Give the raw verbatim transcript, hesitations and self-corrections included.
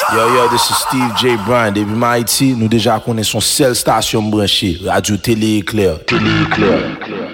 Yo yo, this is Steve J. Bryan. Depuis Haïti, nous déjà connaissons seule station branchée, Radio Télé Éclair. Télé Éclair.